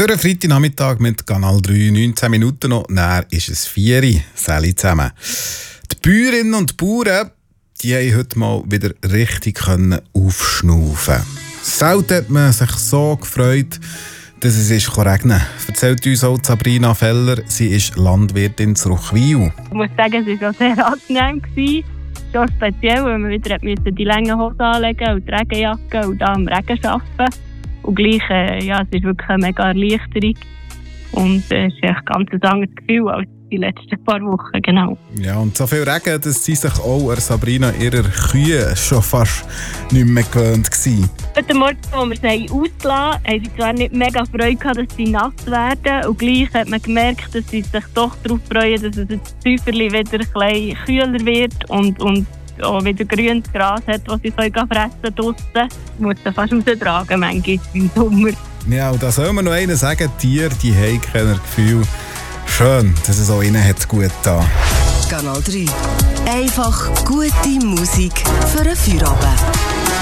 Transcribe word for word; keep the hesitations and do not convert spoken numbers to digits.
Für einen Freitagnachmittag mit Kanal drei, neunzehn Minuten noch, dann ist es vier Uhr. Sali zusammen. Die Bäuerinnen und Bauern, die haben heute mal wieder richtig aufschnaufen. Selten hat man sich so gefreut, dass es ist regnen kann. Erzählt uns auch Sabrina Feller, sie ist Landwirtin zu Ruchwil. Ich muss sagen, es war auch sehr angenehm. Schon speziell, weil wir wieder die langen Hosen anlegen und die Regenjacke und da am Regen arbeiten. Und gleich, äh, ja, es ist wirklich eine mega Erleichterung. Und äh, es ist ein ganz anderes Gefühl als die letzten paar Wochen, genau. Ja, und so viel Regen, dass sie sich auch an Sabrina ihrer Kühe schon fast nicht mehr gewöhnt waren. Heute Morgen, als wir sie ausgelassen haben, haben sie zwar nicht mega Freude gehabt, dass sie nass werden. Und gleich hat man gemerkt, dass sie sich doch darauf freuen, dass es das Zäuferchen wieder ein bisschen kühler wird und, und auch wieder grünes Gras hat, das sie fressen können draussen. Ich muss sie fast raustragen, manchmal im Sommer. Ja, und da soll man noch einen sagen, Tiere, die haben kein Gefühl. Schön, dass es auch ihnen hat gut getan. Kanal drei. Einfach gute Musik für einen Feierabend.